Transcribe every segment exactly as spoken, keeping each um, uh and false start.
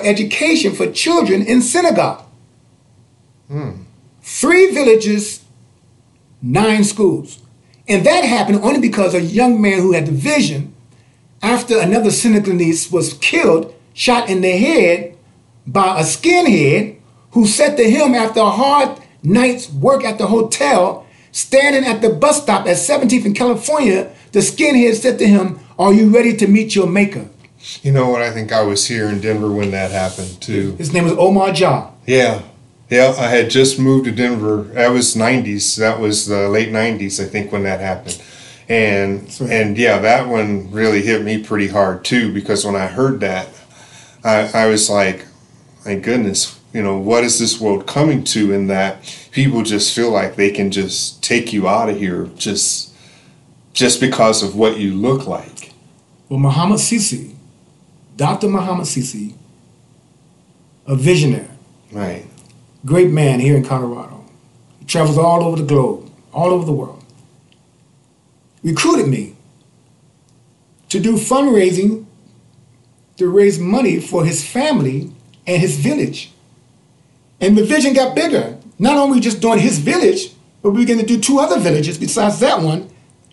education for children in Senegal. Hmm. Three villages, nine schools. And that happened only because a young man who had the vision, after another Senegalese was killed, shot in the head by a skinhead who said to him after a hard night's work at the hotel, standing at the bus stop at seventeenth in California, the skinhead said to him, "Are you ready to meet your maker?" You know what? I think I was here in Denver when that happened too. His name was Omar Jah. Yeah. Yeah, I had just moved to Denver. That was nineties. That was the late nineties, I think, when that happened. And right. and yeah, that one really hit me pretty hard too, because when I heard that, I, I was like, my goodness, you know, what is this world coming to, in that people just feel like they can just take you out of here just just because of what you look like. Well, Muhammad Sisi, Doctor Muhammad Sisi, a visionary, Right. great man here in Colorado. He travels all over the globe, all over the world. Recruited me to do fundraising to raise money for his family and his village. And the vision got bigger. Not only just doing his village, but we began to do two other villages besides that one,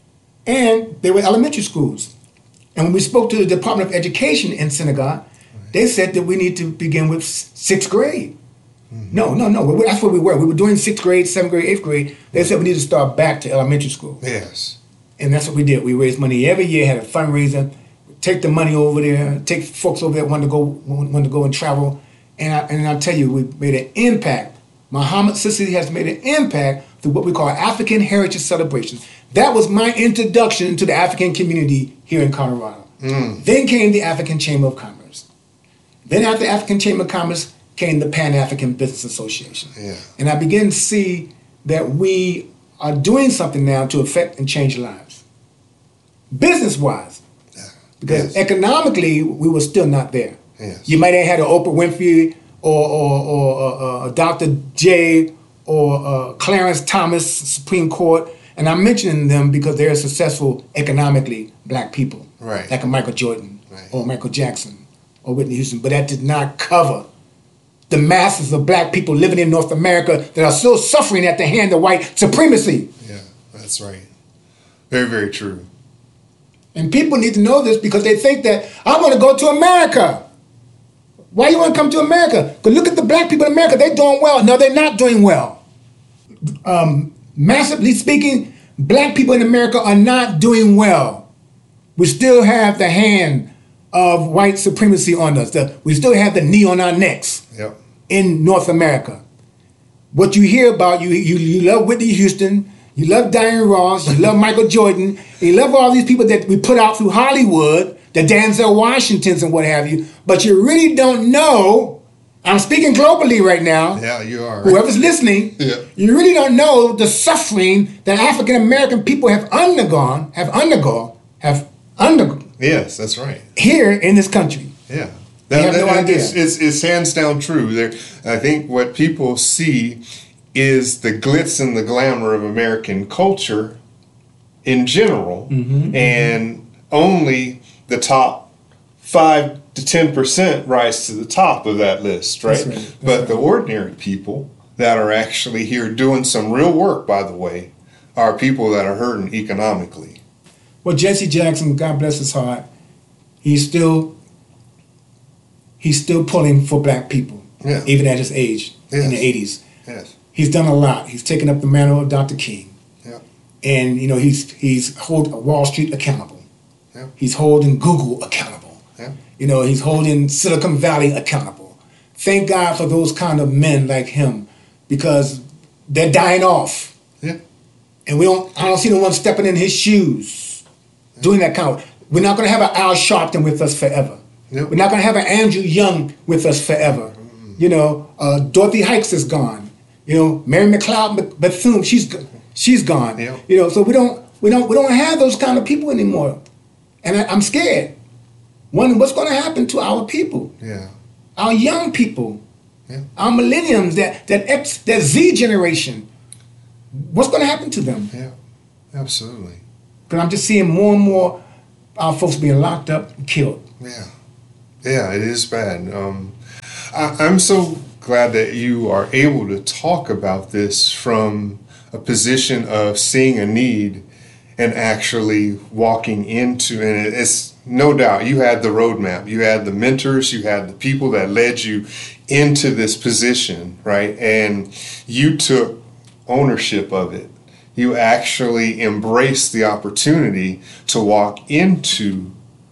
and they were elementary schools. And when we spoke to the Department of Education in Senegal, they said that we need to begin with sixth grade. Mm-hmm. No, no, no. That's where we were. We were doing sixth grade, seventh grade, eighth grade. They said we need to start back to elementary school. Yes. And that's what we did. We raised money every year, had a fundraiser, take the money over there, take folks over there that wanted to go, wanted to go and travel. And, I, and I'll tell you, we made an impact. Muhammad Sisi has made an impact through what we call African Heritage Celebrations. That was my introduction to the African community here in Colorado. Mm. Then came the African Chamber of Commerce. Then after the African Chamber of Commerce came the Pan-African Business Association. Yeah. And I began to see that we are doing something now to affect and change lives. Business-wise. Yeah. Because Yes. economically, we were still not there. Yes. You might have had an Oprah Winfrey or, or, or uh, a Doctor J or uh, Clarence Thomas, Supreme Court. And I'm mentioning them because they're successful economically, black people. Right. Like a Michael Jordan Right. or Michael Jackson or Whitney Houston. But that did not cover the masses of black people living in North America that are still suffering at the hand of white supremacy. Yeah, that's right. Very, very true. And people need to know this because they think that, I want to go to America. Why you want to come to America? Because look at the black people in America. They're doing well. No, they're not doing well. Um, massively speaking, black people in America are not doing well. We still have the hand of white supremacy on us. The, we still have the knee on our necks Yep. in North America. What you hear about, you, you, you love Whitney Houston, you love Diane Ross, you love Michael Jordan, you love all these people that we put out through Hollywood, the Denzel Washingtons and what have you, but you really don't know, I'm speaking globally right now, Yeah, you are. whoever's listening, Yeah. you really don't know the suffering that African American people have undergone, have undergone, have undergone Yes, that's right. here in this country. Yeah. They have no that- idea. It's, it's, it's hands down true. There, I think what people see is the glitz and the glamour of American culture in general, Mm-hmm, and only the top five to ten percent rise to the top of that list, right? That's right, that's but right. the ordinary people that are actually here doing some real work, by the way, are people that are hurting economically. Well, Jesse Jackson, God bless his heart, he's still he's still pulling for black people, Yeah. even at his age in the Yes. eighties. Yes. He's done a lot. He's taken up the mantle of Doctor King, Yeah. and you know he's he's holding Wall Street accountable. Yeah. He's holding Google accountable. Yeah. You know he's holding Silicon Valley accountable. Thank God for those kind of men like him, because they're dying off. Yeah. And we don't. I don't see no one stepping in his shoes, doing that kind of. We're not going to have an Al Sharpton with us forever. Yep. We're not going to have an Andrew Young with us forever. Mm-hmm. You know, uh, Dorothy Hikes is gone. You know, Mary McLeod Bethune, she's she's gone. Yep. You know, so we don't we don't we don't have those kind of people anymore, and I, I'm scared. Wondering what's going to happen to our people, Yeah. our young people, Yeah. our millenniums, that that X, that Z generation. What's going to happen to them? Yeah. Absolutely. Because I'm just seeing more and more our folks being locked up and killed. Yeah. Yeah, it is bad. Um, I, I'm so glad that you are able to talk about this from a position of seeing a need and actually walking into, and it's no doubt you had the roadmap, you had the mentors, you had the people that led you into this position, right? And you took ownership of it. You actually embraced the opportunity to walk into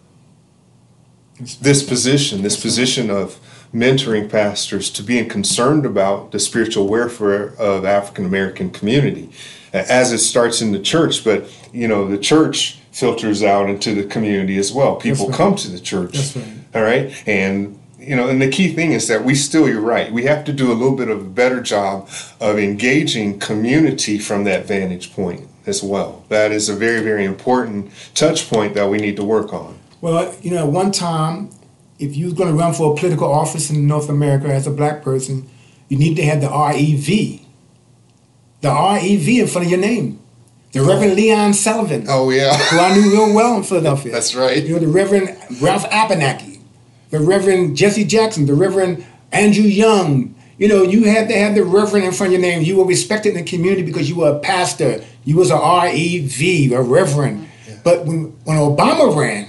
this position, this position of mentoring pastors, to being concerned about the spiritual welfare of African American community, as it starts in the church. But you know, the church filters out into the community as well. People right. come to the church. That's right. All right, and you know, and the key thing is that we still, you're right, we have to do a little bit of a better job of engaging community from that vantage point as well. That is a very, very important touch point that we need to work on. Well, you know, one time, if you was going to run for a political office in North America as a black person, you need to have the R E V. The R E V in front of your name. The Reverend Leon Sullivan. Oh, yeah. Who I knew real well in Philadelphia. That's right. You know, the Reverend Ralph Abernathy, the Reverend Jesse Jackson, the Reverend Andrew Young. You know, you had to have the Reverend in front of your name. You were respected in the community because you were a pastor. You was a R E V, a Reverend. Yeah. But when, when Obama ran,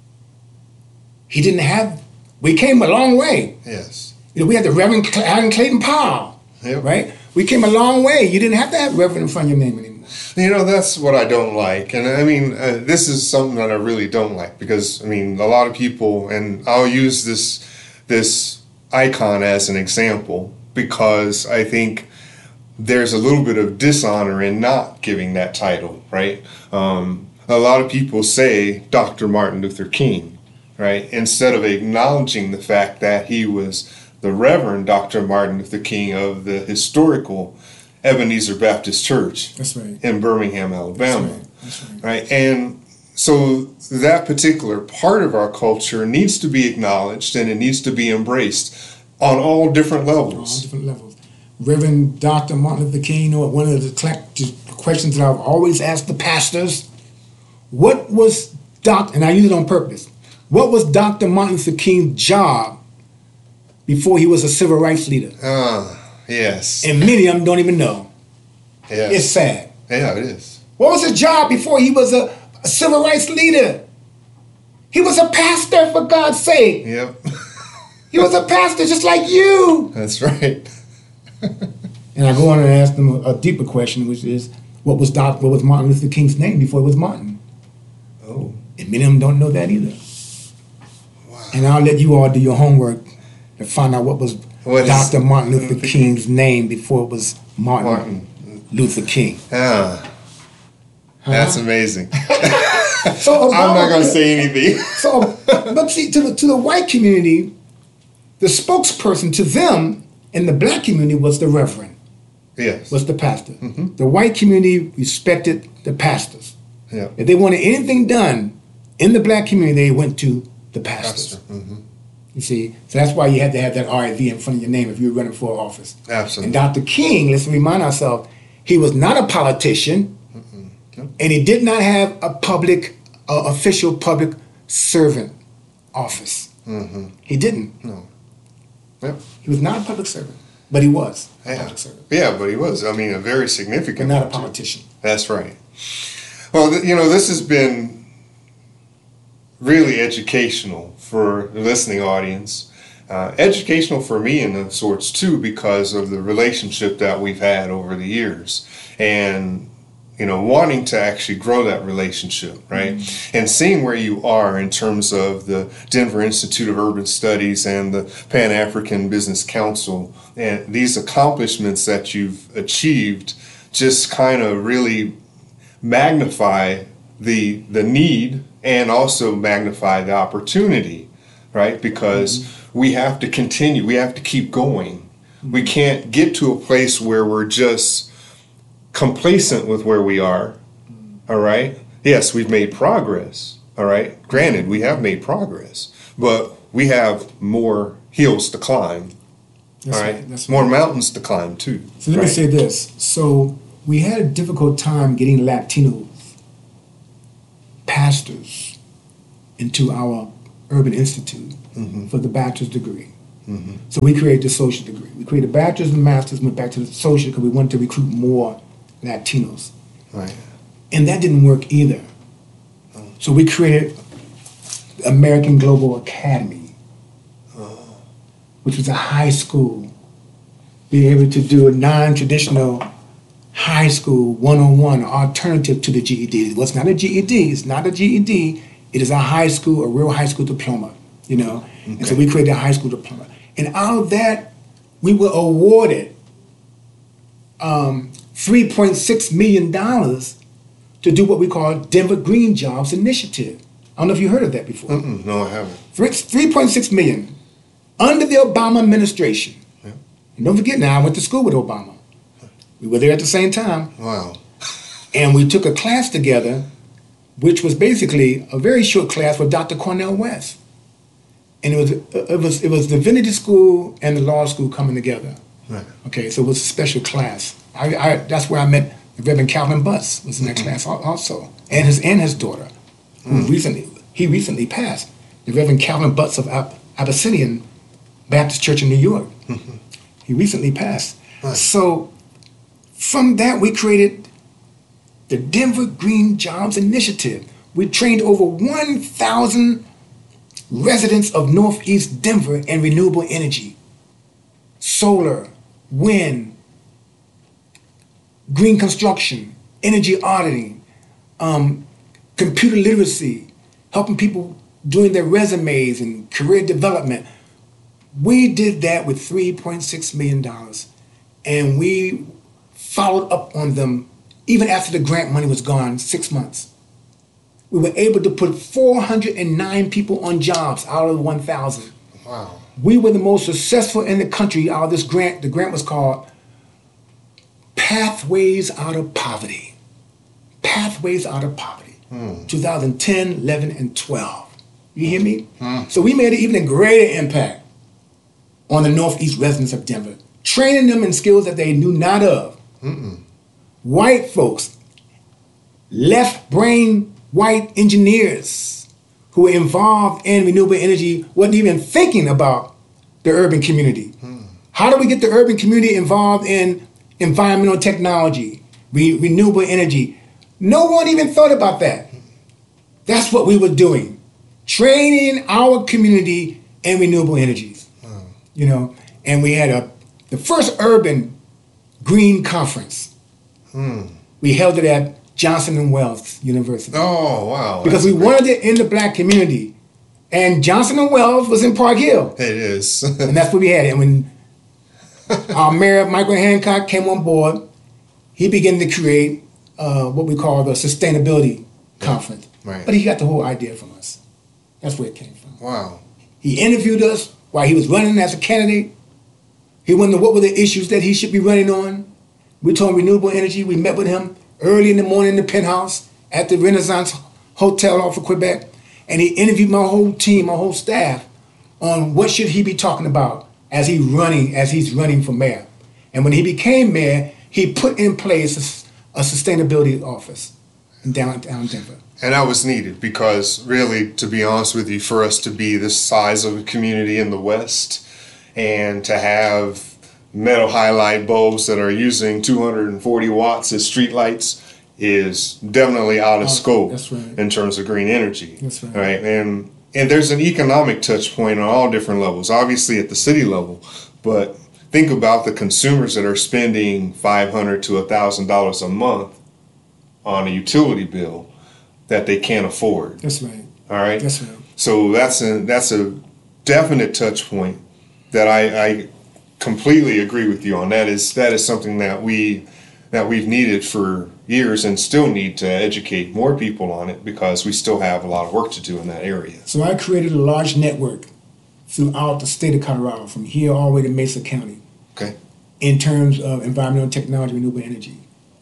he didn't have, we came a long way. Yes. You know, we had the Reverend Aaron Clayton Powell, yep. right? We came a long way. You didn't have to have Reverend in front of your name anymore. You know, that's what I don't like. And I mean, uh, this is something that I really don't like because, I mean, a lot of people, and I'll use this this icon as an example because I think there's a little bit of dishonor in not giving that title, right? Um, a lot of people say Doctor Martin Luther King, right? Instead of acknowledging the fact that he was the Reverend Doctor Martin Luther King of the historical Ebenezer Baptist Church. That's right. In Birmingham, Alabama. That's right. That's right. Right? And so that particular part of our culture needs to be acknowledged and it needs to be embraced on all different levels. All different levels. Reverend Doctor Martin Luther King, you know, one of the questions that I've always asked the pastors, what was Doctor, and I use it on purpose, what was Doctor Martin Luther King's job before he was a civil rights leader? Ah, uh, yes. And many of them don't even know. Yes. It's sad. Yeah, it is. What was his job before he was a, a civil rights leader? He was a pastor, for God's sake. Yep. He was a pastor just like you. That's right. And I go on and ask them a, a deeper question, which is, what was Doc, what was Martin Luther King's name before it was Martin? Oh. And many of them don't know that either. Wow. And I'll let you all do your homework to find out what was what Doctor is, Martin Luther King's name before it was Martin, Martin. Luther King. Ah, that's huh? amazing. So Obama, I'm not going to say anything. So, but see, to the to the white community, the spokesperson to them in the black community was the Reverend. Yes. Was the pastor. Mm-hmm. The white community respected the pastors. Yeah. If they wanted anything done in the black community, they went to the pastors. Pastor. Mm-hmm. You see, so that's why you had to have that R E V in front of your name if you were running for office. Absolutely. And Doctor King, let's remind ourselves, he was not a politician, mm-hmm. Yep. And he did not have a public, uh, official public servant office. Mm-hmm. He didn't. No. Yep. He was not a public servant, but he was a yeah. public servant. Yeah, but he was. I mean, a very significant. But not a politician. That's right. Well, th- you know, this has been really educational for the listening audience. Uh, educational for me in of sorts too, because of the relationship that we've had over the years, and you know, wanting to actually grow that relationship, right? Mm-hmm. And seeing where you are in terms of the Denver Institute of Urban Studies and the Pan-African Business Council, and these accomplishments that you've achieved just kind of really magnify the the need and also magnify the opportunity, right? Because mm-hmm. we have to continue, we have to keep going. Mm-hmm. We can't get to a place where we're just complacent with where we are, all right? Yes, we've made progress, all right? Granted, we have made progress, but we have more hills to climb, that's all right? right. That's more right. mountains to climb, too. So let right? me say this. So we had a difficult time getting Latinos, pastors, into our Urban Institute mm-hmm. for the bachelor's degree. Mm-hmm. So we created the social degree. We created a bachelor's and master's, went back to the social because we wanted to recruit more Latinos. Right. And that didn't work either. Oh. So we created American Global Academy, Oh. which was a high school. Be able to do a non-traditional high school one-on-one alternative to the G E D. It was not a G E D. It's not a G E D. It is a high school, a real high school diploma, you know. Okay. And so we created a high school diploma. And out of that, we were awarded um, three point six million dollars to do what we call Denver Green Jobs Initiative. I don't know if you heard of that before. Mm-mm, no, I haven't. three point six million dollars under the Obama administration. Yeah. And don't forget now, I went to school with Obama. We were there at the same time. Wow. And we took a class together, which was basically a very short class with Doctor Cornel West. And it was it was it was the Divinity School and the law school coming together. Right. Okay, so it was a special class. I, I that's where I met the Reverend Calvin Butts was in that mm-hmm. class also, and his and his daughter, who mm. recently he recently passed. The Reverend Calvin Butts of Ab- Abyssinian Baptist Church in New York. Mm-hmm. He recently passed. Right. So from that we created the Denver Green Jobs Initiative. We trained over one thousand residents of Northeast Denver in renewable energy, solar, wind, green construction, energy auditing, um, computer literacy, helping people doing their resumes and career development. We did that with three point six million dollars, and we followed up on them even after the grant money was gone, six months. We were able to put four hundred nine people on jobs out of the one thousand. Wow. We were the most successful in the country out of this grant. The grant was called Pathways Out of Poverty. Pathways Out of Poverty. Hmm. twenty ten, eleven, and twelve. You hear me? Hmm. So we made an even greater impact on the Northeast residents of Denver, training them in skills that they knew not of. Mm-mm. White folks, left brain white engineers who were involved in renewable energy wasn't even thinking about the urban community. Hmm. How do we get the urban community involved in environmental technology, re- renewable energy? No one even thought about that. That's what we were doing, training our community in renewable energies. Hmm. You know, and we had a the first urban green conference. Hmm. We held it at Johnson and Wales University. Oh, wow. Because we wanted it in the black community. And Johnson and Wales was in Park Hill. It is. And that's where we had it. And when our mayor, Michael Hancock, came on board, he began to create uh, what we call the Sustainability Conference. Right. But he got the whole idea from us. That's where it came from. Wow. He interviewed us while he was running as a candidate. He wondered what were the issues that he should be running on. We told him renewable energy. We met with him early in the morning in the penthouse at the Renaissance Hotel off of Quebec. And he interviewed my whole team, my whole staff, on what should he be talking about as he running, as he's running for mayor. And when he became mayor, he put in place a, a sustainability office in downtown Denver. And that was needed because really, to be honest with you, for us to be this size of a community in the West and to have metal halide bulbs that are using two hundred forty watts as street lights is definitely out of oh, scope that's right. in terms of green energy. That's right. Right. And and there's an economic touch point on all different levels, obviously at the city level, but think about the consumers that are spending five hundred to one thousand dollars a month on a utility bill that they can't afford. That's right. All right. That's right. So that's a that's a definite touch point that I, I completely agree with you on. That is that is something that we that we've needed for years and still need to educate more people on it because we still have a lot of work to do in that area. So I created a large network throughout the state of Colorado, from here all the way to Mesa County. Okay. In terms of environmental technology, renewable energy.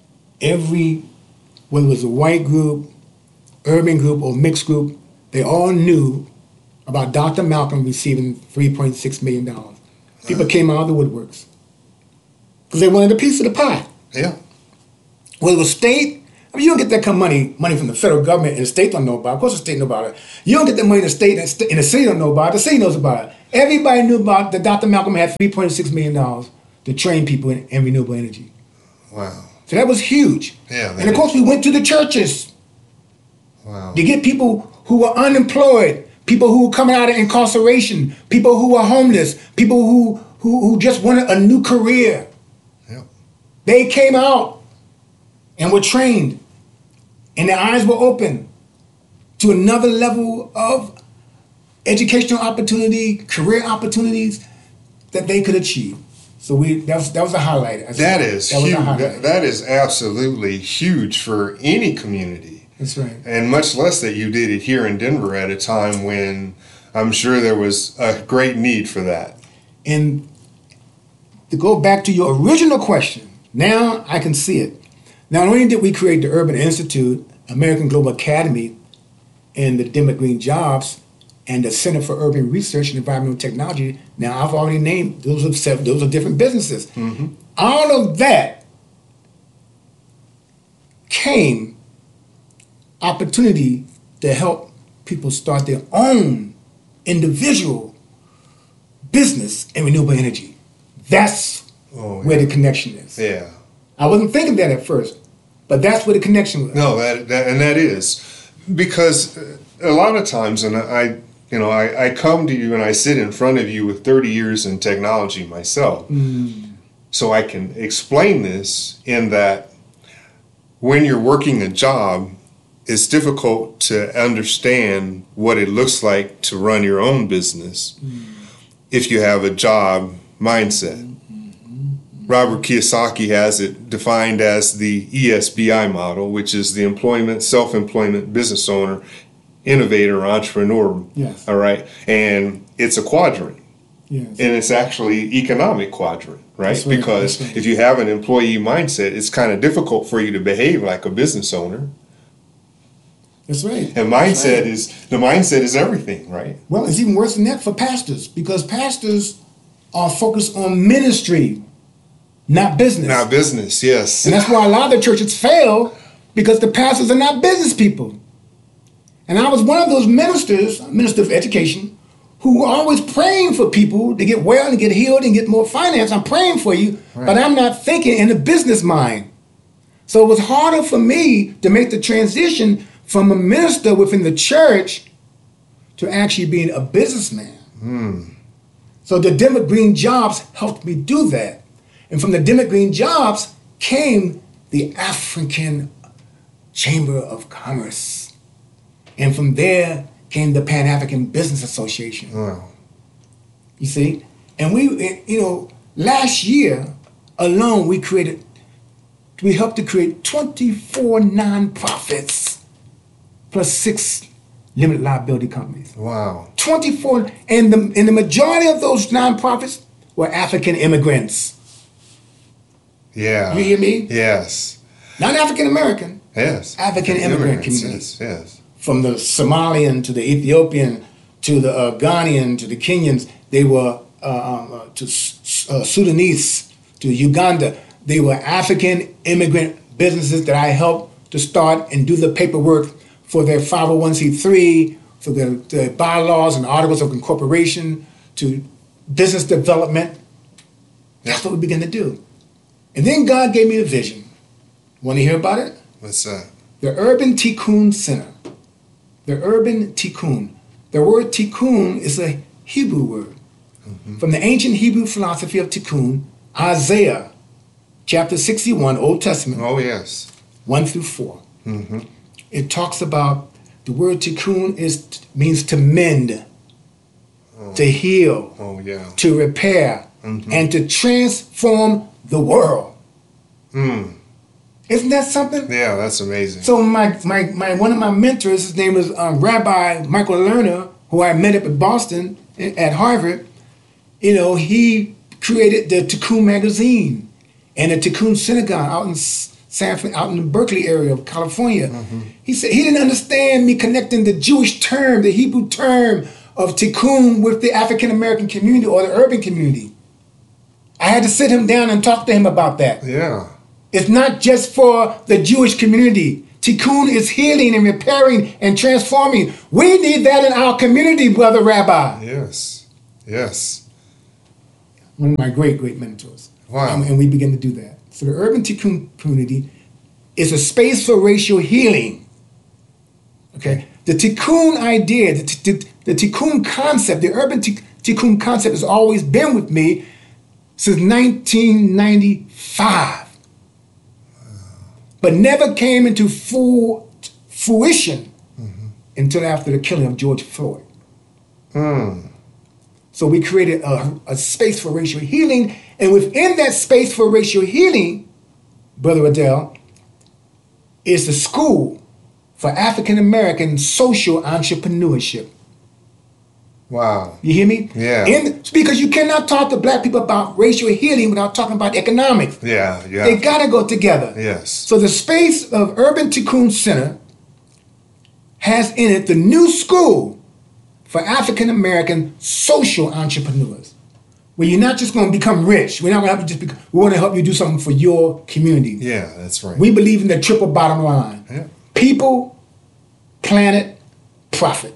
Every, whether it was a white group, urban group, or mixed group, they all knew about Doctor Malcolm receiving three point six million dollars. People uh-huh. came out of the woodworks because they wanted a piece of the pie. Yeah. Whether it was state, I mean, you don't get that kind of money, money from the federal government and the state don't know about it. Of course the state know about it. You don't get that money in the state and the st- and the city don't know about it. The city knows about it. Everybody knew about that Doctor Malcolm had three point six million dollars to train people in, in renewable energy. Wow. So that was huge. Yeah. And of course we went to the churches. Wow. To get people who were unemployed, people who were coming out of incarceration, people who were homeless, people who who, who just wanted a new career. Yep. They came out and were trained, and their eyes were open to another level of educational opportunity, career opportunities that they could achieve. So we that was, that was a highlight. That is that was huge. a highlight. That, that is absolutely huge for any community. That's right. And much less that you did it here in Denver at a time when I'm sure there was a great need for that. And to go back to your original question, now I can see it. Not only did we create the Urban Institute, American Global Academy, and the Denver Green Jobs, and the Center for Urban Research and Environmental Technology. Now I've already named those are seven, those are different businesses. Mm-hmm. All of that came opportunity to help people start their own individual business in renewable energy. That's oh, yeah. where the connection is. Yeah. I wasn't thinking that at first, but that's where the connection was. No, that, that and that is because a lot of times, and I, you know, I, I come to you and I sit in front of you with thirty years in technology myself, mm. so I can explain this in that when you're working a job, it's difficult to understand what it looks like to run your own business mm. if you have a job mindset. Robert Kiyosaki has it defined as the E S B I model, which is the employment, self-employment, business owner, innovator, entrepreneur. Yes. All right. And it's a quadrant. Yes. And it's actually economic quadrant, right? That's right. Because That's right. if you have an employee mindset, it's kind of difficult for you to behave like a business owner. That's right. And mindset right. is the mindset is everything, right? Well, it's even worse than that for pastors, because pastors are focused on ministry, not business. Not business, yes. And that's why a lot of the churches fail, because the pastors are not business people. And I was one of those ministers, minister of education, who were always praying for people to get well and get healed and get more finance. I'm praying for you, right. But I'm not thinking in a business mind. So it was harder for me to make the transition from a minister within the church to actually being a businessman. Mm. So the Denver Green Jobs helped me do that. And from the Denver Green Jobs came the African Chamber of Commerce. And from there came the Pan-African Business Association. Wow. You see? And we, you know, last year alone, we created, we helped to create twenty-four nonprofits plus six limited liability companies. Wow. twenty-four, and the, and the majority of those nonprofits were African immigrants. Yeah. You hear me? Yes. Not African American. Yes. African immigrant community. Yes, yes. From the Somalian to the Ethiopian to the uh, Ghanaian to the Kenyans, they were uh, um, uh, to uh, Sudanese to Uganda. They were African immigrant businesses that I helped to start and do the paperwork for their five oh one c three, for their, their bylaws and articles of incorporation, to business development. That's what we began to do. And then God gave me a vision. Want to hear about it? What's that? The Urban Tikkun Center. The Urban Tikkun. The word Tikkun is a Hebrew word. Mm-hmm. From the ancient Hebrew philosophy of Tikkun, Isaiah chapter sixty-one, Old Testament. Oh, yes. one through four. Mm-hmm. It talks about, the word Tikkun is, means to mend, oh. to heal, oh, yeah. to repair, mm-hmm. and to transform the world. Mm. Isn't that something? Yeah, that's amazing. So my, my, my one of my mentors, his name is um, Rabbi Michael Lerner, who I met up in Boston at Harvard. You know, he created the Tikkun magazine and the Tikkun synagogue out in San, out in the Berkeley area of California. Mm-hmm. He said he didn't understand me connecting the Jewish term, the Hebrew term of Tikkun with the African American community or the urban community. I had to sit him down and talk to him about that. Yeah. It's not just for the Jewish community. tikkun is healing and repairing and transforming. We need that in our community, Brother Rabbi. Yes. Yes. One of my great, great mentors. Wow. And, and we begin to do that. So the urban tikkun community is a space for racial healing. Okay? The tikkun idea, the, the, the tikkun concept, the urban tikkun concept has always been with me since nineteen ninety-five. But never came into full fruition mm-hmm. until after the killing of George Floyd. Mm. So we created a, a space for racial healing, and within that space for racial healing, Brother Adele, is the School for African American Social Entrepreneurship. Wow. You hear me? Yeah. In, because you cannot talk to black people about racial healing without talking about economics. Yeah, yeah. They got to go together. Yes. So the space of Urban Tikkun Center has in it the new school for African American social entrepreneurs, where you're not just going to become rich. We're not going to help you just become, we want to help you do something for your community. Yeah, that's right. We believe in the triple bottom line. Yeah. People, planet, profit.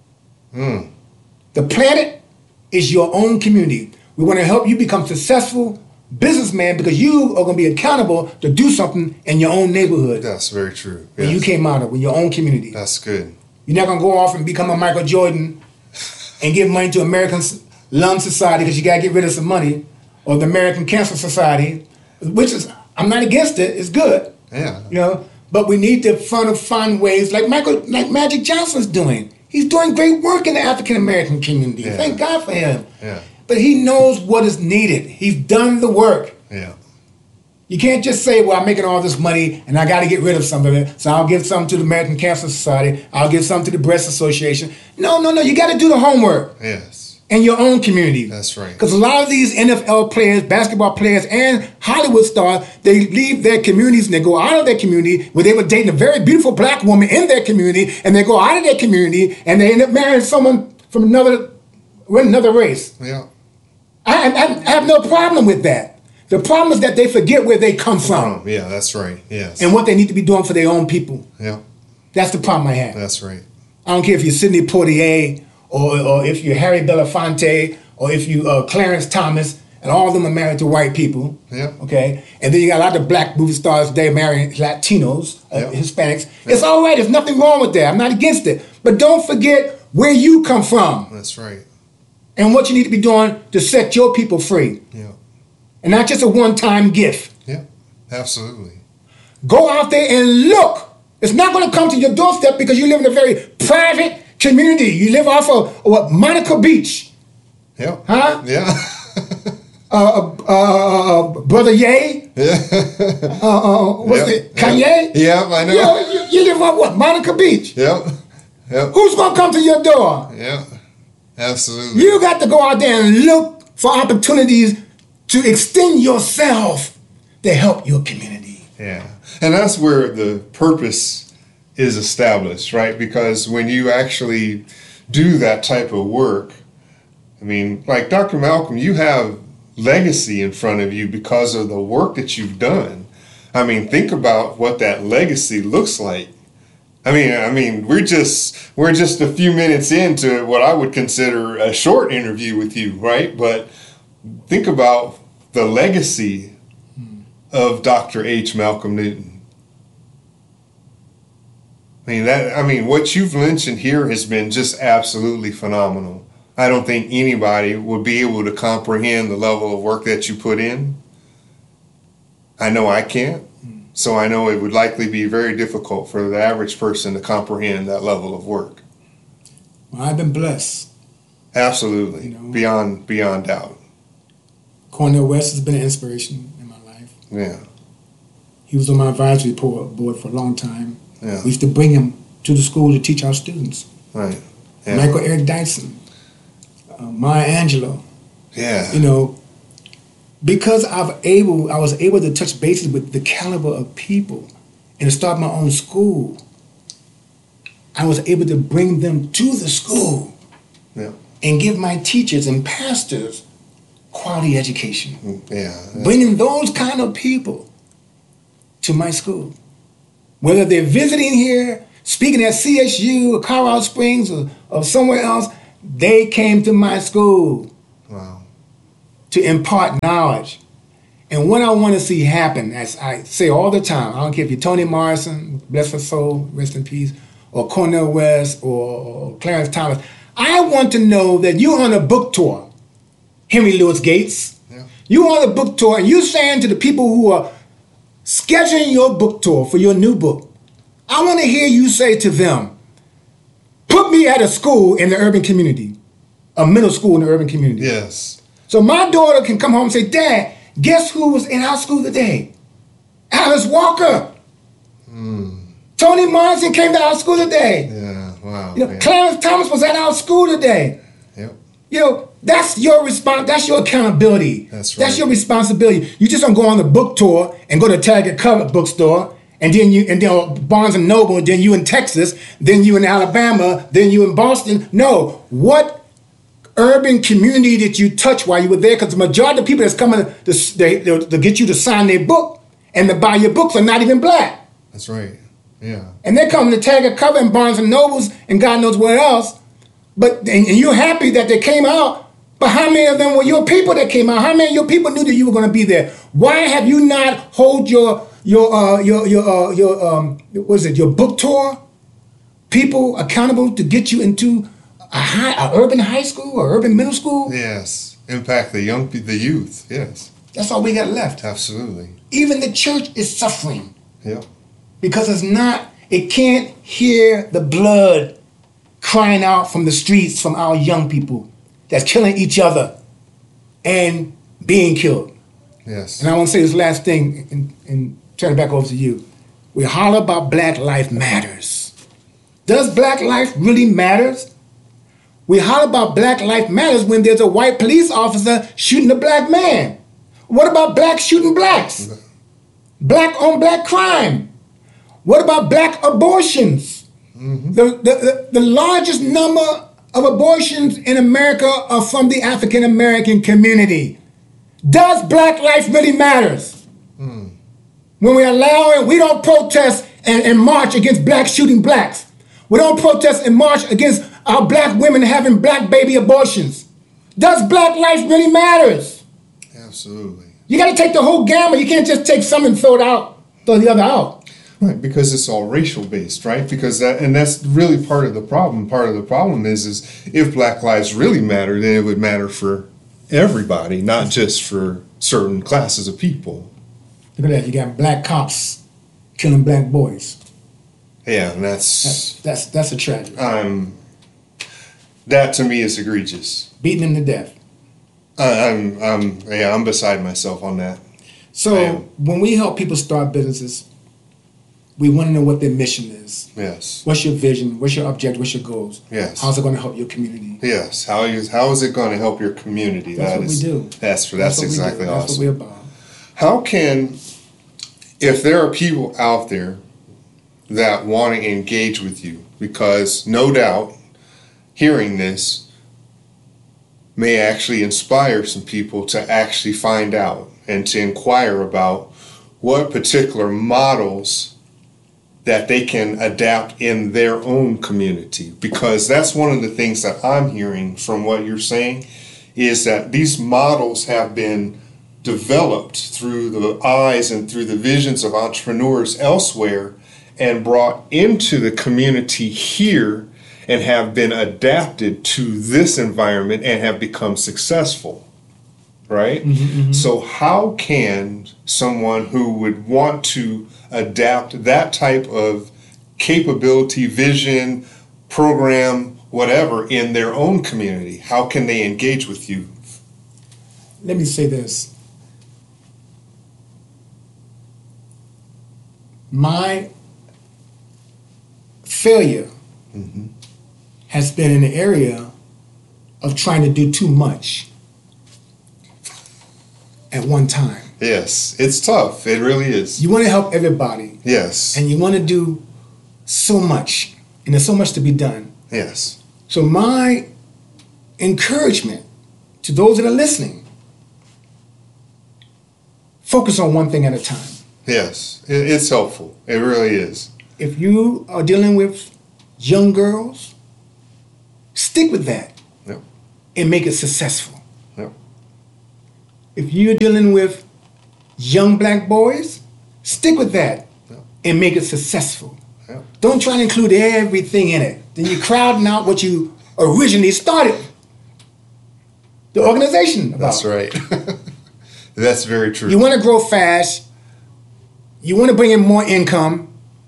Mm. The planet is your own community. We want to help you become successful businessman because you are going to be accountable to do something in your own neighborhood. That's very true. Where Yes. you came out of, with your own community. That's good. You're not going to go off and become a Michael Jordan and give money to American Lung Society because you got to get rid of some money, or the American Cancer Society, which is, I'm not against it, it's good. Yeah. You know, but we need to find, find ways like Michael, like Magic Johnson's doing. He's doing great work in the African American community. Yeah. Thank God for him. Yeah. But he knows what is needed. He's done the work. Yeah. You can't just say, well, I'm making all this money and I got to get rid of some of it, so I'll give some to the American Cancer Society, I'll give some to the Breast Association. No, no, no, you got to do the homework Yes. in your own community. That's right. Because a lot of these N F L players, basketball players, and Hollywood stars, they leave their communities and they go out of their community where they were dating a very beautiful black woman in their community, and they go out of their community and they end up marrying someone from another, another race. Yeah. I, I, I have no problem with that. The problem is that they forget where they come from Oh, yeah, that's right. Yes. and what they need to be doing for their own people. Yeah. That's the problem I have. That's right. I don't care if you're Sidney Poitier or, or if you're Harry Belafonte or if you uh, Clarence Thomas, and all of them are married to white people. Yeah. Okay. And then you got a lot of black movie stars, they're marrying Latinos, uh, Yeah. Hispanics. It's all right. There's nothing wrong with that. I'm not against it. But don't forget where you come from That's right. and what you need to be doing to set your people free. Yeah. And not just a one-time gift. Yeah. Absolutely. Go out there and look. It's not going to come to your doorstep because you live in a very private community. You live off of what, Monaco Beach. Yeah. Huh? Yeah. Uh, uh, uh, uh, Brother Ye? Yeah. Uh, uh, what's Yep. it? Kanye? Yeah, I know. You, you, you live on what? Monaco Beach. Yep. Yep. Who's going to come to your door? Yeah. Absolutely. You got to go out there and look for opportunities to extend yourself to help your community. Yeah. And that's where the purpose is established, right? Because when you actually do that type of work, I mean, like Doctor Malcolm, you have legacy in front of you because of the work that you've done. I mean, think about what that legacy looks like. I mean, I mean, we're just we're just a few minutes into what I would consider a short interview with you, right? But think about the legacy of Doctor H. Malcolm Newton. I mean that. I mean, what you've mentioned here has been just absolutely phenomenal. I don't think anybody would be able to comprehend the level of work that you put in. I know I can't. So I know it would likely be very difficult for the average person to comprehend that level of work. Well, I've been blessed. Absolutely. You know. Beyond beyond doubt. Cornel West has been an inspiration in my life. Yeah. He was on my advisory board for a long time. Yeah. We used to bring him to the school to teach our students. Right. Yeah. Michael Eric Dyson, uh, Maya Angelou. Yeah. You know, because I've able, I was able to touch bases with the caliber of people and to start my own school. I was able to bring them to the school Yeah. and give my teachers and pastors quality education. Yeah. Bringing those kind of people to my school. whether they're visiting here, speaking at C S U or Colorado Springs or, or somewhere else, they came to my school. Wow. To impart knowledge. And what I want to see happen, as I say all the time, I don't care if you're Toni Morrison, bless her soul, rest in peace, or Cornel West, or, or Clarence Thomas, I want to know that you're on a book tour, Henry Louis Gates. Yeah. You're on a book tour, and you're saying to the people who are scheduling your book tour for your new book, I want to hear you say to them, put me at a school in the urban community, a middle school in the urban community. Yes. So my daughter can come home and say, Dad, guess who was in our school today? Alice Walker. Mm. Toni Morrison came to our school today. Yeah, wow. You know, yeah. Clarence Thomas was at our school today. Yep. You know, that's your response. That's your accountability. That's right. That's your responsibility. You just don't go on the book tour and go to Taggart Cover bookstore, and then you and then Barnes and Noble, and then you in Texas, then you in Alabama, then you in Boston. No, what urban community that you touch while you were there? Because the majority of the people that's coming to, they, to get you to sign their book and to buy your books are not even black. That's right. Yeah. And they're coming to Taggart Cover and Barnes and Nobles and God knows where else. But and, and you're happy that they came out. But how many of them were your people that came out? How many of your people knew that you were going to be there? Why have you not hold your your uh, your your uh, your um what is it your book tour people accountable to get you into a high a urban high school or urban middle school? Yes. Impact the young people, the youth. Yes. That's all we got left. Absolutely. Even the church is suffering. Yep. Because it's not, it can't hear the blood crying out from the streets from our young people that's killing each other and being killed. Yes. And I want to say this last thing and, and turn it back over to you. We holler about Black Life Matters. Does Black life really matters? We holler about Black Life Matters when there's a white police officer shooting a black man. What about blacks shooting blacks? Black on black crime. What about black abortions? Mm-hmm. The, the, the, the largest number of abortions in America are from the African American community. Does black life really matters? Mm. When we allow it, we don't protest and, and march against blacks shooting blacks. We don't protest and march against our black women having black baby abortions. Does black life really matters? Absolutely. You got to take the whole gamut. You can't just take some and throw it out, throw the other out. Right, because it's all racial based, right? Because that, and that's really part of the problem. Part of the problem is, is if Black lives really matter, then it would matter for everybody, not just for certain classes of people. Look at that! You got black cops killing black boys. Yeah, and that's that's that's, that's a tragedy. Um, that to me is egregious. Beating them to death. I, I'm, I'm, yeah, I'm beside myself on that. So when we help people start businesses, we want to know what their mission is. Yes. What's your vision? What's your objective? What's your goals? Yes. How's it going to help your community? Yes. How is how is it going to help your community? That's that what is, we do. That's that's, that's exactly awesome. That's what we're about. How can, if there are people out there that want to engage with you, because no doubt hearing this may actually inspire some people to actually find out and to inquire about what particular models that they can adapt in their own community, because that's one of the things that I'm hearing from what you're saying is that these models have been developed through the eyes and through the visions of entrepreneurs elsewhere and brought into the community here and have been adapted to this environment and have become successful, right? Mm-hmm, mm-hmm. So how can someone who would want to adapt that type of capability, vision, program, whatever, in their own community, how can they engage with you? Let me say this. My failure mm-hmm. has been in the area of trying to do too much at one time. Yes, it's tough. It really is. You want to help everybody. Yes. And you want to do so much. And there's so much to be done. Yes. So my encouragement to those that are listening, focus on one thing at a time. Yes, it, it's helpful. It really is. If you are dealing with young girls, stick with that Yep. and make it successful. Yep. If you're dealing with young black boys, stick with that Yep. and make it successful. Yep. Don't try to include everything in it. Then you're crowding out what you originally started the organization about. That's right. That's very true. You want to grow fast. You want to bring in more income.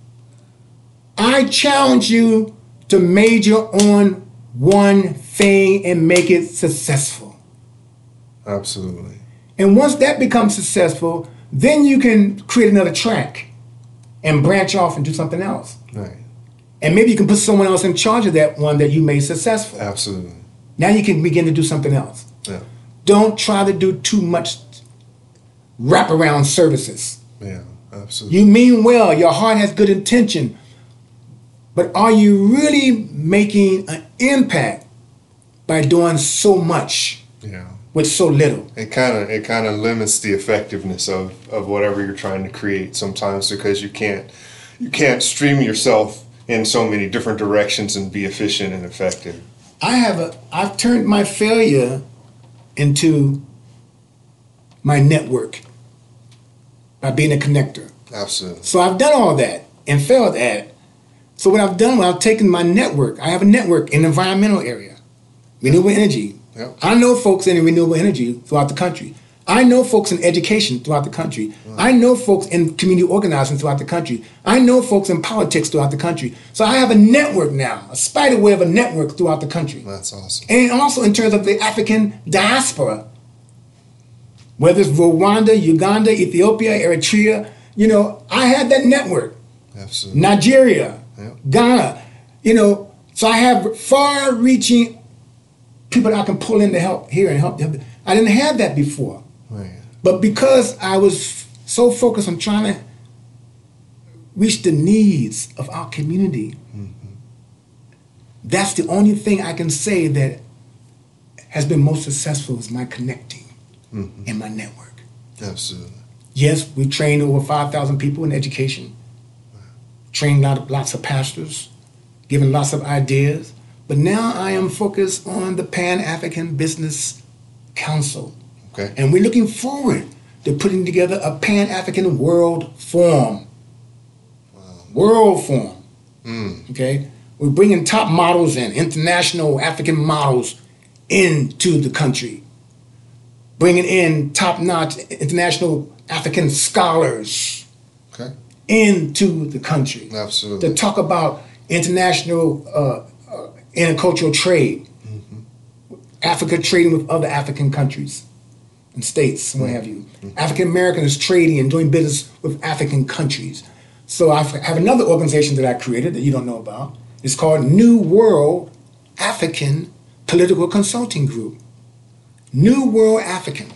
I challenge you to major on one thing and make it successful. Absolutely. And once that becomes successful, then you can create another track and branch off and do something else. Right. And maybe you can put someone else in charge of that one that you made successful. Absolutely. Now you can begin to do something else. Yeah. Don't try to do too much wraparound services. Yeah. Absolutely. You mean well, your heart has good intention, but are you really making an impact by doing so much Yeah. with so little? It kind of it kind of limits the effectiveness of, of whatever you're trying to create sometimes, because you can't you can't stream yourself in so many different directions and be efficient and effective. I have a I've turned my failure into my network by being a connector. Absolutely. So I've done all that and failed at it. So what I've done, well, I've taken my network. I have a network in the environmental area, renewable energy. Yep. I know folks in renewable energy throughout the country. I know folks in education throughout the country. Wow. I know folks in community organizing throughout the country. I know folks in politics throughout the country. So I have a network now, a spider web of a network throughout the country. That's awesome. And also in terms of the African diaspora, whether it's Rwanda, Uganda, Ethiopia, Eritrea, you know, I had that network. Absolutely. Nigeria, Yep. Ghana, you know, so I have far-reaching people that I can pull in to help here and help them. I didn't have that before. Right. But because I was so focused on trying to reach the needs of our community, mm-hmm. that's the only thing I can say that has been most successful is my connecting mm-hmm. and my network. Absolutely. Yes, we trained over five thousand people in education, trained lot of, lots of pastors, given lots of ideas, but now I am focused on the Pan-African Business Council. Okay. And we're looking forward to putting together a Pan-African World Forum. Wow. World Forum. Mm. Okay? We're bringing top models in, international African models into the country. Bringing in top-notch international African scholars okay. into the country. Absolutely. To talk about international uh, uh, intercultural trade. Mm-hmm. Africa trading with other African countries and states, and what have you. Mm-hmm. African Americans trading and doing business with African countries. So I have another organization that I created that you don't know about. It's called New World African Political Consulting Group. New World African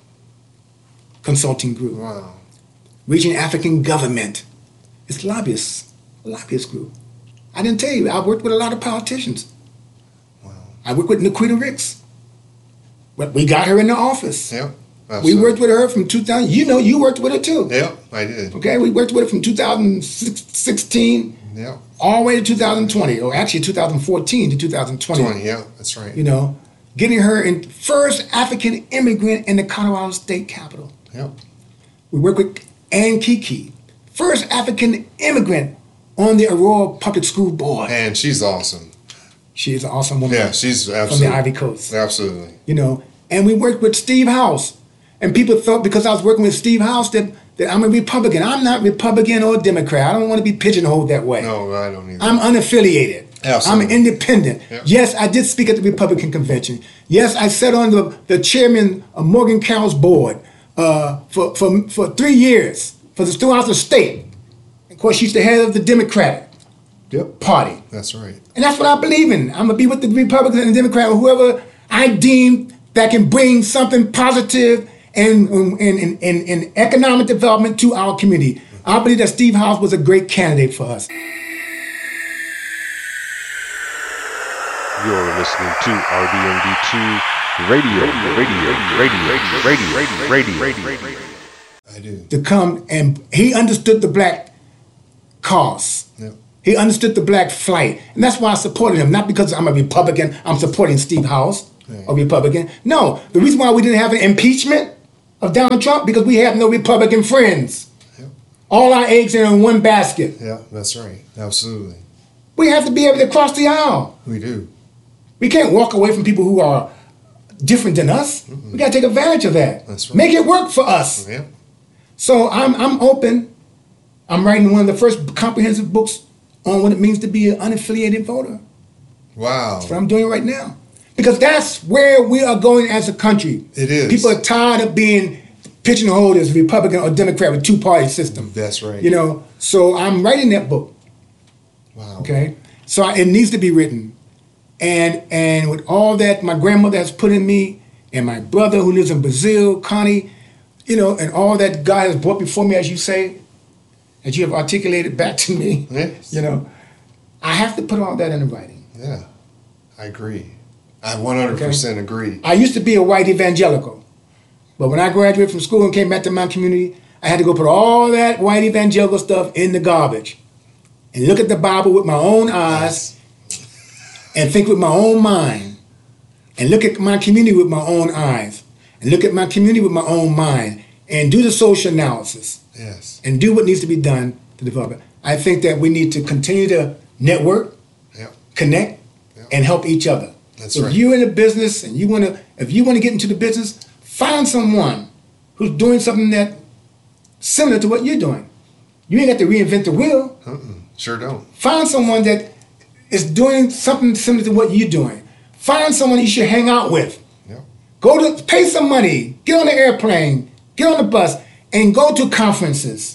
Consulting Group. Wow. Reaching African government. It's lobbyists, a lobbyist group. I didn't tell you, I worked with a lot of politicians. Wow. I worked with Nikita Ricks. But we got her in the office. Yep. We worked with her from two thousand. You know, you worked with her too. Yep, I did. Okay, we worked with her from two thousand sixteen yep. all the way to two thousand twenty, or actually two thousand fourteen to two thousand twenty. twenty, yeah, that's right. You know, getting her in first African immigrant in the Colorado State Capitol. Yep. We worked with Ann Kiki, first African immigrant on the Aurora Public School Board. And she's awesome. She is an awesome woman. Yeah, she's absolutely. From the Ivory Coast. Absolutely. You know, and we worked with Steve House. And people thought because I was working with Steve House that, that I'm a Republican. I'm not Republican or Democrat. I don't want to be pigeonholed that way. No, I don't either. I'm unaffiliated. Absolutely. I'm independent. Yep. Yes, I did speak at the Republican convention. Yes, I sat on the, the chairman of Morgan Carroll's board uh, for, for, for three years for the throughout the state. Of course, she's the head of the Democratic yep. Party. That's right. And that's what I believe in. I'm going to be with the Republicans and the Democrats, or whoever I deem that can bring something positive and in, in, in economic development to our community. I believe that Steve House was a great candidate for us. You're listening to R D M D two Radio, Radio, Radio, Radio, Radio, Radio, Radio. I do. To come, and he understood the black cause. Yep. He understood the black flight. And that's why I supported him. Not because I'm a Republican, I'm supporting Steve House, right. a Republican. No, the reason why we didn't have an impeachment of Donald Trump, because we have no Republican friends. Yep. All our eggs are in one basket. Yeah, that's right. Absolutely. We have to be able to cross the aisle. We do. We can't walk away from people who are different than us. Mm-hmm. We got to take advantage of that. That's right. Make it work for us. Yeah. So I'm I'm open. I'm writing one of the first comprehensive books on what it means to be an unaffiliated voter. Wow. That's what I'm doing right now. Because that's where we are going as a country. It is. People are tired of being pigeonholed as Republican or Democrat with two-party system. That's right. You know, so I'm writing that book. Wow. Okay? So I, it needs to be written. And and with all that my grandmother has put in me, and my brother who lives in Brazil, Connie, you know, and all that God has brought before me, as you say, that you have articulated back to me, yes. you know, I have to put all that in writing. Yeah, I agree. I one hundred percent okay? agree. I used to be a white evangelical, but when I graduated from school and came back to my community, I had to go put all that white evangelical stuff in the garbage and look at the Bible with my own eyes and think with my own mind and look at my community with my own eyes and look at my community with my own mind and do the social analysis. Yes. And do what needs to be done to develop it. I think that we need to continue to network, yep. connect, yep. and help each other. That's so right. If you're in a business and you want to, if you want to get into the business, find someone who's doing something that similar to what you're doing. You ain't got to reinvent the wheel. Uh-uh. Sure don't. Find someone that is doing something similar to what you're doing. Find someone you should hang out with. Yep. Go to pay some money. Get on the airplane. Get on the bus. And go to conferences.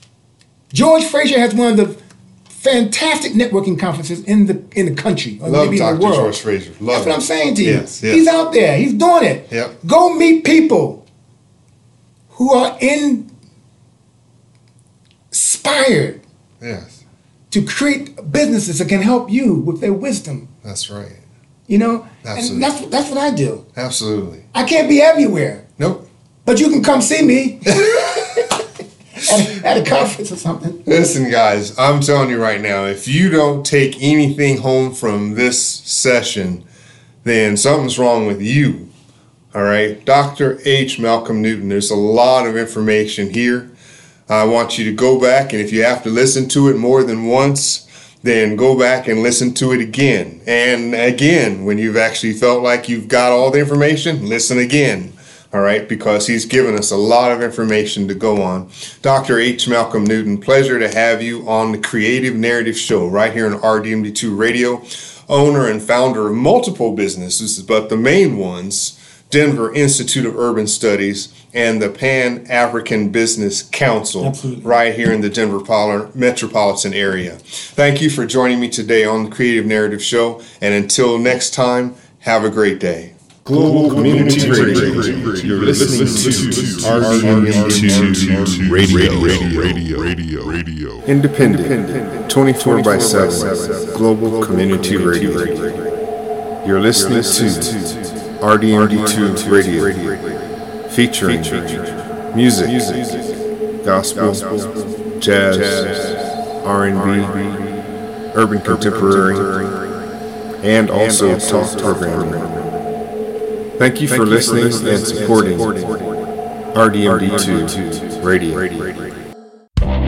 George Fraser has one of the fantastic networking conferences in the in the country, or Love maybe Doctor in the world. George Fraser. Love That's what him. I'm saying to you. Yes, yes. He's out there. He's doing it. Yep. Go meet people who are inspired yes. to create businesses that can help you with their wisdom. That's right. You know, Absolutely. and that's that's what I do. Absolutely. I can't be everywhere. Nope. But you can come see me at, at a conference or something. Listen, guys, I'm telling you right now, if you don't take anything home from this session, then something's wrong with you. All right? Doctor H. Malcolm Newton, there's a lot of information here. I want you to go back, and if you have to listen to it more than once, then go back and listen to it again. And again, when you've actually felt like you've got all the information, listen again. All right, because he's given us a lot of information to go on. Doctor H. Malcolm Newton, pleasure to have you on the Creative Narrative Show right here on R D M D two Radio. Owner and founder of multiple businesses, but the main ones, Denver Institute of Urban Studies and the Pan-African Business Council. Absolutely. Right here in the Denver metropolitan area. Thank you for joining me today on the Creative Narrative Show, and until next time, have a great day. Global Community Radio. You're listening to R D M D two Radio. Radio. Radio. Radio. Independent, twenty-four by seven, Global Community Radio. You're listening to R D M D two Radio, featuring music, gospel, jazz, R and B, urban contemporary, and also talk programming. Thank you for listening and supporting R D M D two Radio.